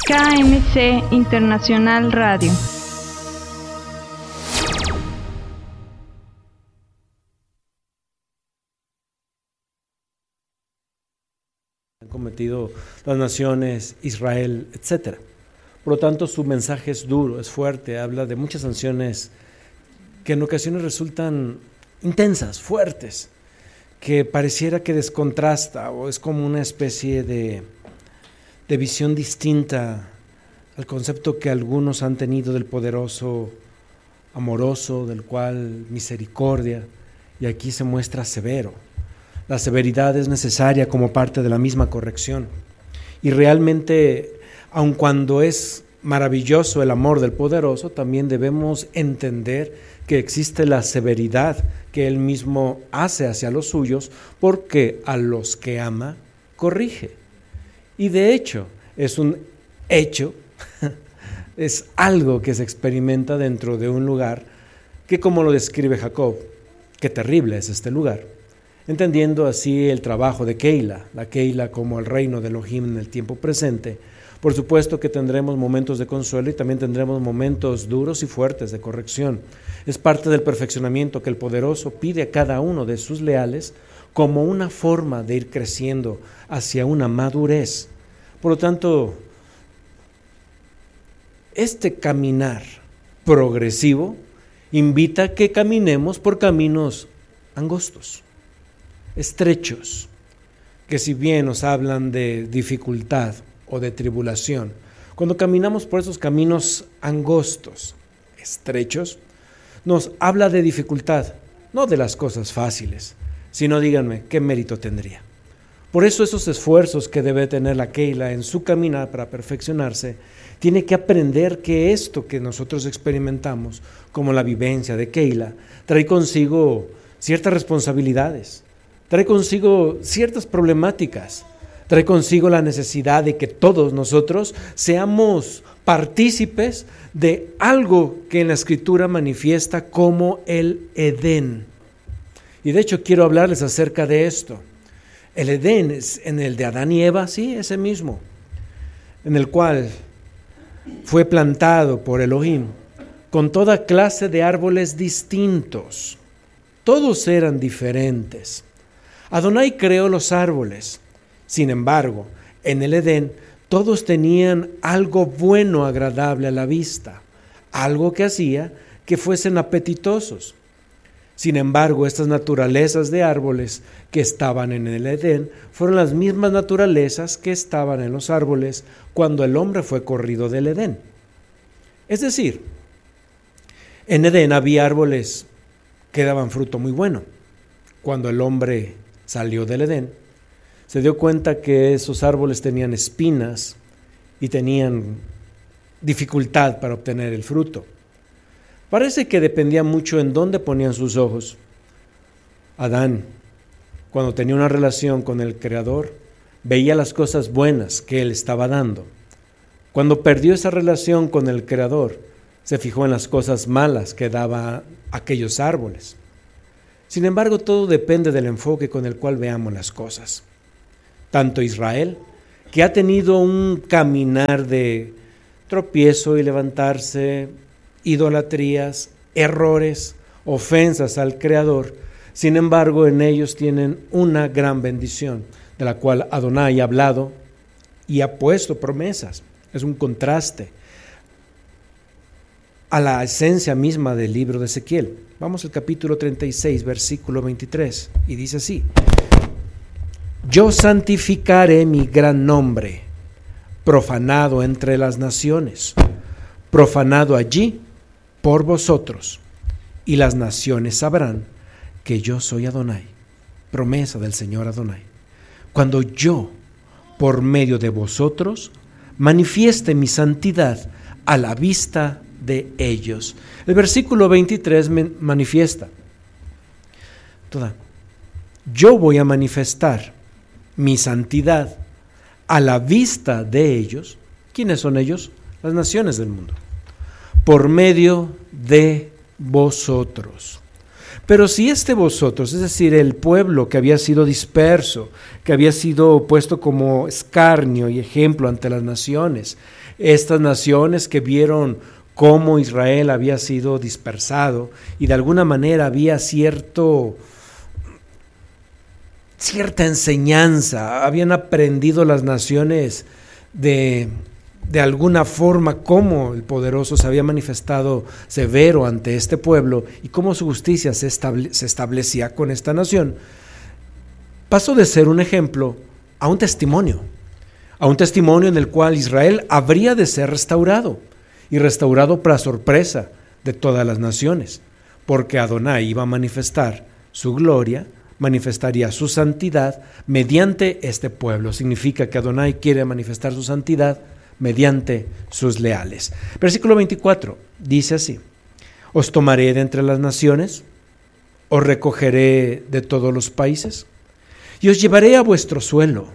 KMC Internacional Radio. Han cometido las naciones, Israel, etc. Por lo tanto, su mensaje es duro, es fuerte, habla de muchas sanciones que en ocasiones resultan intensas, fuertes, que pareciera que descontrasta o es como una especie de visión distinta al concepto que algunos han tenido del poderoso amoroso, del cual misericordia, y aquí se muestra severo. La severidad es necesaria como parte de la misma corrección. Y realmente, aun cuando es maravilloso el amor del poderoso, también debemos entender que existe la severidad que Él mismo hace hacia los suyos, porque a los que ama, corrige. Y de hecho, es un hecho, es algo que se experimenta dentro de un lugar que, como lo describe Jacob, qué terrible es este lugar, entendiendo así el trabajo de Keilah, la Keilah como el reino de Elohim en el tiempo presente. Por supuesto que tendremos momentos de consuelo y también tendremos momentos duros y fuertes de corrección. Es parte del perfeccionamiento que el poderoso pide a cada uno de sus leales como una forma de ir creciendo hacia una madurez. Por lo tanto, este caminar progresivo invita a que caminemos por caminos angostos, estrechos, que si bien nos hablan de dificultad o de tribulación, cuando caminamos por esos caminos angostos, estrechos, nos habla de dificultad, no de las cosas fáciles, sino díganme, ¿qué mérito tendría? Por eso esos esfuerzos que debe tener la Keilah en su caminar para perfeccionarse, tiene que aprender que esto que nosotros experimentamos, como la vivencia de Keilah, trae consigo ciertas responsabilidades, trae consigo ciertas problemáticas, trae consigo la necesidad de que todos nosotros seamos partícipes de algo que en la Escritura manifiesta como el Edén. Y de hecho quiero hablarles acerca de esto. El Edén es en el de Adán y Eva, sí, ese mismo, en el cual fue plantado por Elohim con toda clase de árboles distintos. Todos eran diferentes. Adonai creó los árboles. Sin embargo, en el Edén todos tenían algo bueno, agradable a la vista, algo que hacía que fuesen apetitosos. Sin embargo, estas naturalezas de árboles que estaban en el Edén fueron las mismas naturalezas que estaban en los árboles cuando el hombre fue corrido del Edén. Es decir, en Edén había árboles que daban fruto muy bueno. Cuando el hombre salió del Edén, se dio cuenta que esos árboles tenían espinas y tenían dificultad para obtener el fruto. Parece que dependía mucho en dónde ponían sus ojos. Adán, cuando tenía una relación con el Creador, veía las cosas buenas que Él estaba dando. Cuando perdió esa relación con el Creador, se fijó en las cosas malas que daba aquellos árboles. Sin embargo, todo depende del enfoque con el cual veamos las cosas. Tanto Israel, que ha tenido un caminar de tropiezo y levantarse, idolatrías, errores, ofensas al Creador, sin embargo en ellos tienen una gran bendición, de la cual Adonai ha hablado y ha puesto promesas. Es un contraste a la esencia misma del libro de Ezequiel. Vamos al capítulo 36, versículo 23, y dice así: Yo santificaré mi gran nombre, profanado entre las naciones, profanado allí por vosotros, y las naciones sabrán que yo soy Adonai. Promesa del Señor Adonai. Cuando yo, por medio de vosotros, manifieste mi santidad a la vista de ellos. El versículo 23 manifiesta yo voy a manifestar mi santidad a la vista de ellos. ¿Quiénes son ellos? Las naciones del mundo. Por medio de vosotros. Pero si este vosotros, es decir, el pueblo que había sido disperso, que había sido puesto como escarnio y ejemplo ante las naciones, Estas naciones que vieron cómo Israel había sido dispersado y de alguna manera había cierta enseñanza, habían aprendido las naciones de alguna forma cómo el poderoso se había manifestado severo ante este pueblo y cómo su justicia se establecía con esta nación. Pasó de ser un ejemplo a un testimonio en el cual Israel habría de ser restaurado, y restaurado para sorpresa de todas las naciones, porque Adonai iba a manifestar su gloria, manifestaría su santidad mediante este pueblo. Significa que Adonai quiere manifestar su santidad mediante sus leales. Versículo 24 dice así: os tomaré de entre las naciones, os recogeré de todos los países, y os llevaré a vuestro suelo,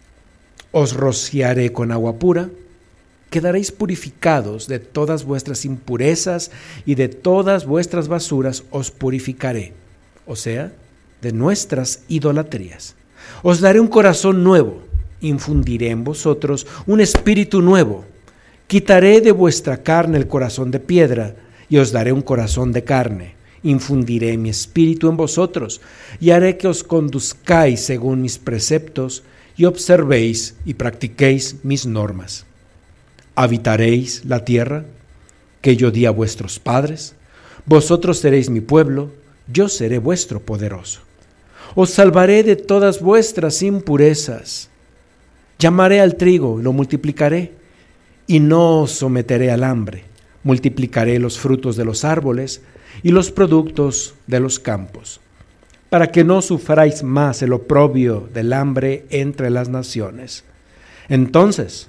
os rociaré con agua pura, quedaréis purificados de todas vuestras impurezas y de todas vuestras basuras os purificaré, o sea, de nuestras idolatrías. Os daré un corazón nuevo, infundiré en vosotros un espíritu nuevo, quitaré de vuestra carne el corazón de piedra y os daré un corazón de carne. Infundiré mi espíritu en vosotros y haré que os conduzcáis según mis preceptos y observéis y practiquéis mis normas. Habitaréis la tierra que yo di a vuestros padres, vosotros seréis mi pueblo, yo seré vuestro poderoso. Os salvaré de todas vuestras impurezas, llamaré al trigo, lo multiplicaré, y no os someteré al hambre. Multiplicaré los frutos de los árboles y los productos de los campos, para que no sufráis más el oprobio del hambre entre las naciones. Entonces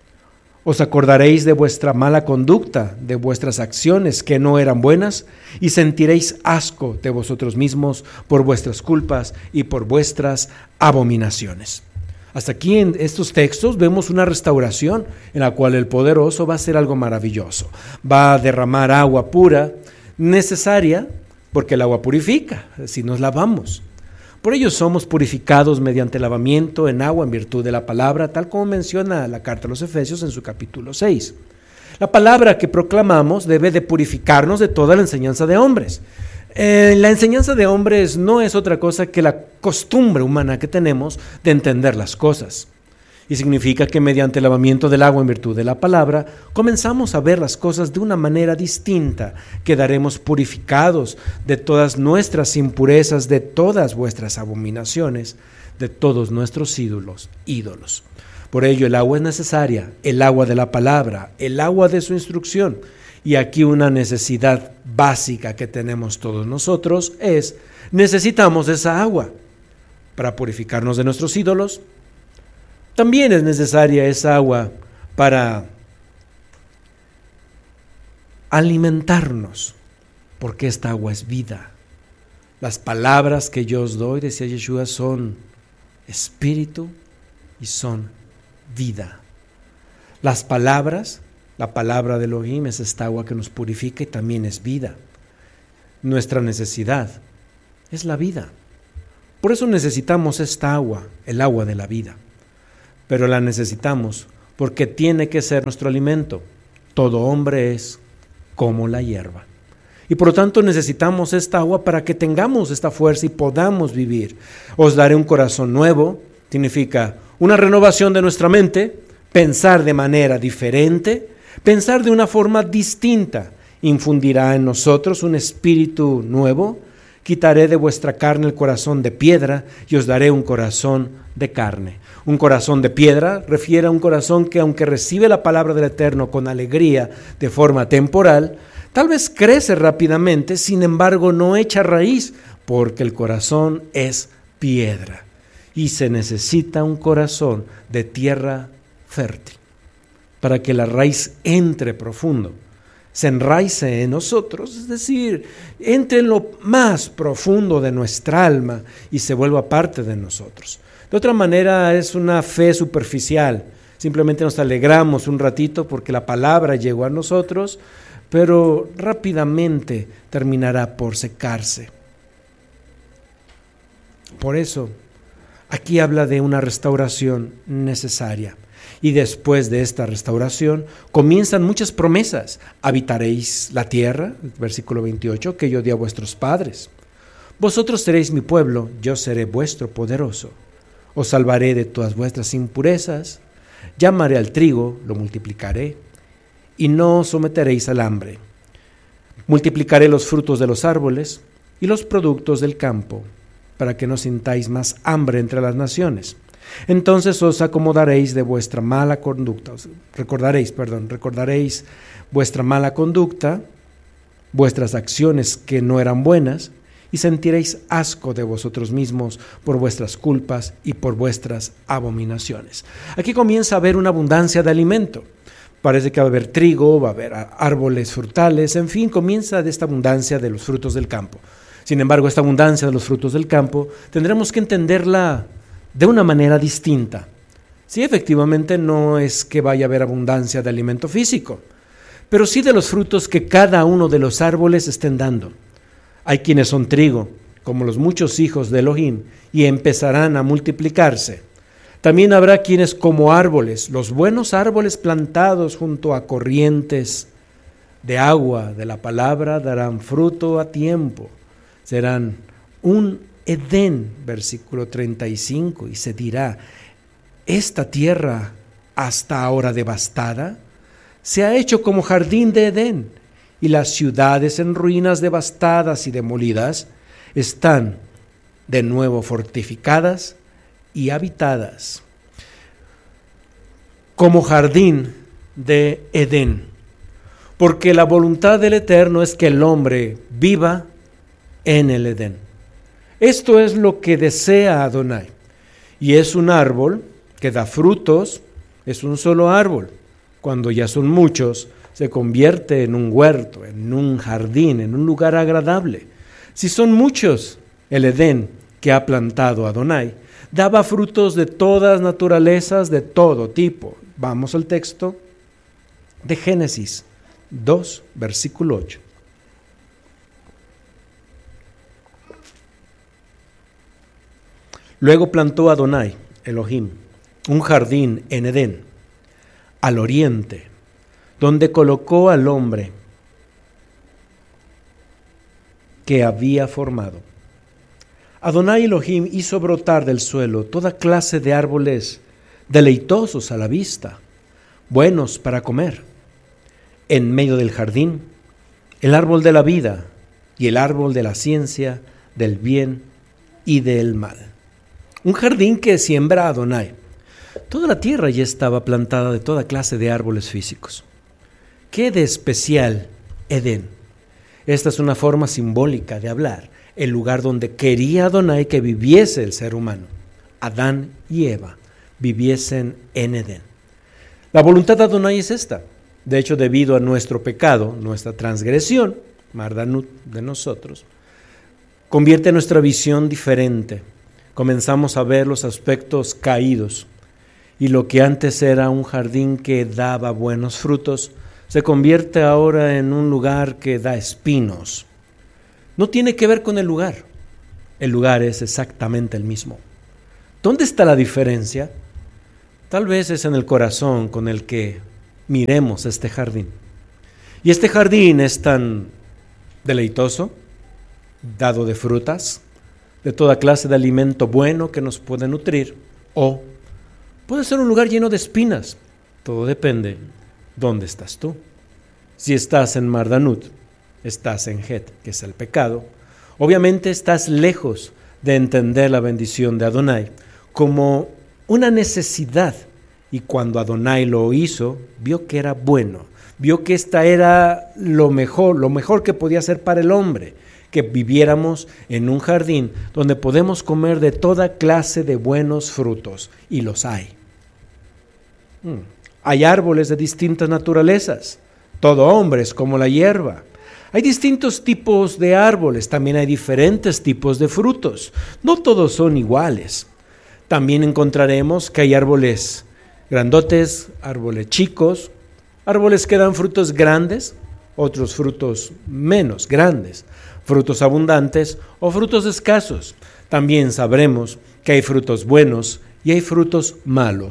os acordaréis de vuestra mala conducta, de vuestras acciones que no eran buenas, y sentiréis asco de vosotros mismos por vuestras culpas y por vuestras abominaciones. Hasta aquí en estos textos vemos una restauración en la cual el poderoso va a hacer algo maravilloso. Va a derramar agua pura, necesaria, porque el agua purifica, si nos lavamos. Por ello somos purificados mediante lavamiento en agua en virtud de la palabra, tal como menciona la carta a los Efesios en su capítulo 6. La palabra que proclamamos debe de purificarnos de toda la enseñanza de hombres. La enseñanza de hombres no es otra cosa que la costumbre humana que tenemos de entender las cosas. Y significa que mediante el lavamiento del agua en virtud de la palabra, comenzamos a ver las cosas de una manera distinta. Quedaremos purificados de todas nuestras impurezas, de todas vuestras abominaciones, de todos nuestros ídolos. Por ello el agua es necesaria, el agua de la palabra, el agua de su instrucción. Y aquí una necesidad básica que tenemos todos nosotros es, necesitamos esa agua para purificarnos de nuestros ídolos. También es necesaria esa agua para alimentarnos, porque esta agua es vida. Las palabras que yo os doy, decía Yeshua, son espíritu y son vida. Las palabras, la palabra de Elohim es esta agua que nos purifica y también es vida. Nuestra necesidad es la vida. Por eso necesitamos esta agua, el agua de la vida. Pero la necesitamos porque tiene que ser nuestro alimento. Todo hombre es como la hierba. Y por lo tanto necesitamos esta agua para que tengamos esta fuerza y podamos vivir. Os daré un corazón nuevo, significa una renovación de nuestra mente, pensar de manera diferente, pensar de una forma distinta. Infundirá en nosotros un espíritu nuevo, quitaré de vuestra carne el corazón de piedra y os daré un corazón de carne. Un corazón de piedra refiere a un corazón que, aunque recibe la palabra del Eterno con alegría de forma temporal, tal vez crece rápidamente, sin embargo no echa raíz, porque el corazón es piedra y se necesita un corazón de tierra fértil para que la raíz entre profundo, se enraice en nosotros, es decir, entre en lo más profundo de nuestra alma y se vuelva parte de nosotros. De otra manera es una fe superficial, simplemente nos alegramos un ratito porque la palabra llegó a nosotros, pero rápidamente terminará por secarse. Por eso, aquí habla de una restauración necesaria. Y después de esta restauración comienzan muchas promesas. Habitaréis la tierra, versículo 28, que yo di a vuestros padres. Vosotros seréis mi pueblo, yo seré vuestro poderoso. Os salvaré de todas vuestras impurezas. Llamaré al trigo, lo multiplicaré, y no os someteréis al hambre. Multiplicaré los frutos de los árboles y los productos del campo, para que no sintáis más hambre entre las naciones. Entonces os acomodaréis de vuestra mala conducta, recordaréis vuestra mala conducta, vuestras acciones que no eran buenas, y sentiréis asco de vosotros mismos por vuestras culpas y por vuestras abominaciones. Aquí comienza a haber una abundancia de alimento. Parece que va a haber trigo, va a haber árboles frutales, en fin, comienza de esta abundancia de los frutos del campo. Sin embargo, esta abundancia de los frutos del campo tendremos que entenderla de una manera distinta. Sí, efectivamente no es que vaya a haber abundancia de alimento físico, pero sí de los frutos que cada uno de los árboles estén dando. Hay quienes son trigo, como los muchos hijos de Elohim, y empezarán a multiplicarse. También habrá quienes como árboles, los buenos árboles plantados junto a corrientes de agua de la palabra, darán fruto a tiempo. Serán un Edén, versículo 35, y se dirá, esta tierra hasta ahora devastada se ha hecho como jardín de Edén, y las ciudades en ruinas devastadas y demolidas están de nuevo fortificadas y habitadas, como jardín de Edén, porque la voluntad del Eterno es que el hombre viva en el Edén. Esto es lo que desea Adonai, y es un árbol que da frutos, es un solo árbol. Cuando ya son muchos, se convierte en un huerto, en un jardín, en un lugar agradable. Si son muchos, el Edén que ha plantado Adonai daba frutos de todas naturalezas, de todo tipo. Vamos al texto de Génesis 2, versículo 8. Luego plantó Adonai, Elohim, un jardín en Edén, al oriente, donde colocó al hombre que había formado. Adonai Elohim hizo brotar del suelo toda clase de árboles deleitosos a la vista, buenos para comer. En medio del jardín, el árbol de la vida y el árbol de la ciencia, del bien y del mal. Un jardín que siembra Adonai. Toda la tierra ya estaba plantada de toda clase de árboles físicos. ¿Qué de especial Edén? Esta es una forma simbólica de hablar, el lugar donde quería Adonai que viviese el ser humano. Adán y Eva viviesen en Edén. La voluntad de Adonai es esta. De hecho, debido a nuestro pecado, nuestra transgresión, Mardanut de nosotros, convierte nuestra visión diferente. Comenzamos a ver los aspectos caídos, y lo que antes era un jardín que daba buenos frutos, se convierte ahora en un lugar que da espinos. No tiene que ver con el lugar es exactamente el mismo. ¿Dónde está la diferencia? Tal vez es en el corazón con el que miremos este jardín. Y este jardín es tan deleitoso, dado de frutas, de toda clase de alimento bueno que nos puede nutrir, o puede ser un lugar lleno de espinas. Todo depende. ¿Dónde estás tú? Si estás en Mardanut, estás en Het, que es el pecado, obviamente estás lejos de entender la bendición de Adonai como una necesidad. Y cuando Adonai lo hizo, vio que era bueno, vio que esta era lo mejor que podía ser para el hombre, que viviéramos en un jardín donde podemos comer de toda clase de buenos frutos, y los hay. Hay árboles de distintas naturalezas, todo hombre es como la hierba. Hay distintos tipos de árboles, también hay diferentes tipos de frutos, no todos son iguales. También encontraremos que hay árboles grandotes, árboles chicos, árboles que dan frutos grandes, otros frutos menos grandes, frutos abundantes o frutos escasos. También sabremos que hay frutos buenos y hay frutos malos.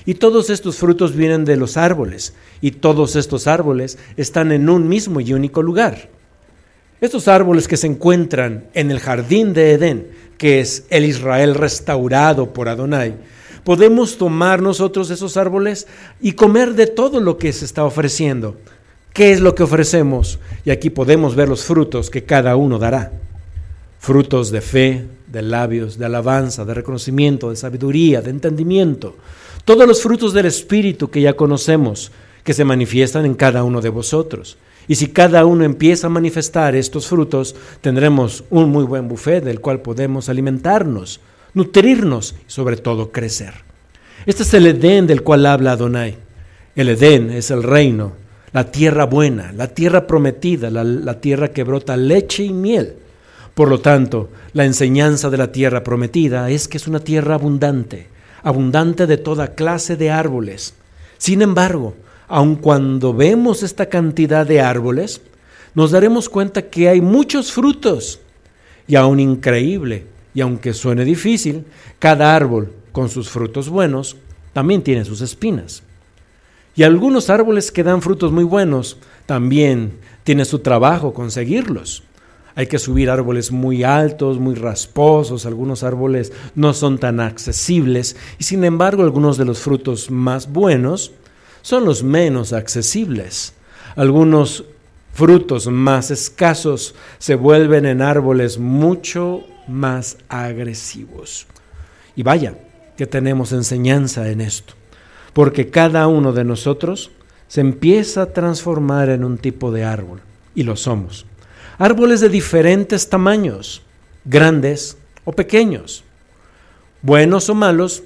Y todos estos frutos vienen de los árboles, y todos estos árboles están en un mismo y único lugar. Estos árboles que se encuentran en el jardín de Edén, que es el Israel restaurado por Adonai, podemos tomar nosotros esos árboles y comer de todo lo que se está ofreciendo. ¿Qué es lo que ofrecemos? Y aquí podemos ver los frutos que cada uno dará. Frutos de fe, de labios, de alabanza, de reconocimiento, de sabiduría, de entendimiento. Todos los frutos del Espíritu que ya conocemos, que se manifiestan en cada uno de vosotros. Y si cada uno empieza a manifestar estos frutos, tendremos un muy buen buffet del cual podemos alimentarnos, nutrirnos y sobre todo crecer. Este es el Edén del cual habla Adonai. El Edén es el reino, la tierra buena, la tierra prometida, la tierra que brota leche y miel. Por lo tanto, la enseñanza de la tierra prometida es que es una tierra abundante, abundante de toda clase de árboles. Sin embargo, aun cuando vemos esta cantidad de árboles, nos daremos cuenta que hay muchos frutos. Y aún increíble, y aunque suene difícil, cada árbol con sus frutos buenos también tiene sus espinas. Y algunos árboles que dan frutos muy buenos también tiene su trabajo conseguirlos. Hay que subir árboles muy altos, muy rasposos, algunos árboles no son tan accesibles y sin embargo algunos de los frutos más buenos son los menos accesibles. Algunos frutos más escasos se vuelven en árboles mucho más agresivos. Y vaya, que tenemos enseñanza en esto, porque cada uno de nosotros se empieza a transformar en un tipo de árbol, y lo somos. Árboles de diferentes tamaños, grandes o pequeños, buenos o malos,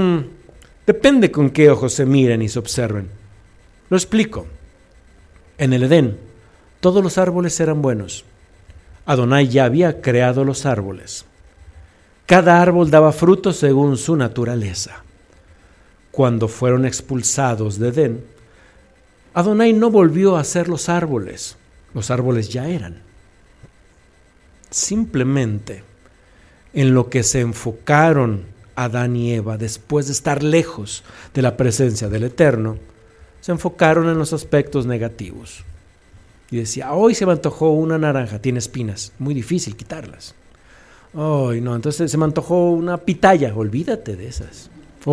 depende con qué ojos se miren y se observen. Lo explico. En el Edén, todos los árboles eran buenos. Adonai ya había creado los árboles. Cada árbol daba fruto según su naturaleza. Cuando fueron expulsados de Edén, Adonai no volvió a hacer los árboles ya eran. Simplemente en lo que se enfocaron Adán y Eva después de estar lejos de la presencia del Eterno, se enfocaron en los aspectos negativos. Y decía, hoy se me antojó una naranja, tiene espinas, muy difícil quitarlas. Ay, no, entonces se me antojó una pitaya, olvídate de esas.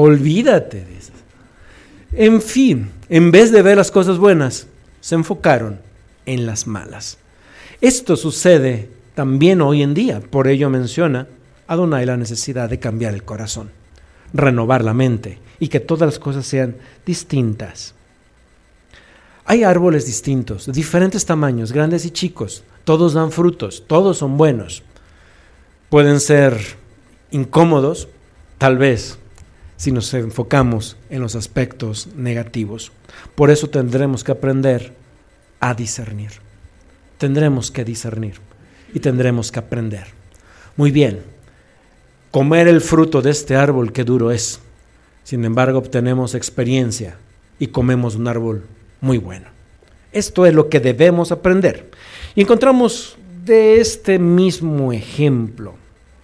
En fin, en vez de ver las cosas buenas, se enfocaron en las malas. Esto sucede también hoy en día, por ello menciona Adonai la necesidad de cambiar el corazón, renovar la mente y que todas las cosas sean distintas. Hay árboles distintos, de diferentes tamaños, grandes y chicos, todos dan frutos, todos son buenos. Pueden ser incómodos, tal vez, si nos enfocamos en los aspectos negativos. Por eso tendremos que aprender a discernir. Tendremos que discernir y tendremos que aprender. Muy bien, comer el fruto de este árbol, qué duro es. Sin embargo, obtenemos experiencia y comemos un árbol muy bueno. Esto es lo que debemos aprender. Y encontramos de este mismo ejemplo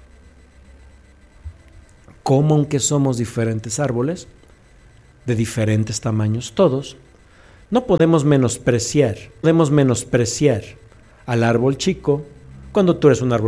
cómo, aunque somos diferentes árboles, de diferentes tamaños todos, no podemos menospreciar al árbol chico cuando tú eres un árbol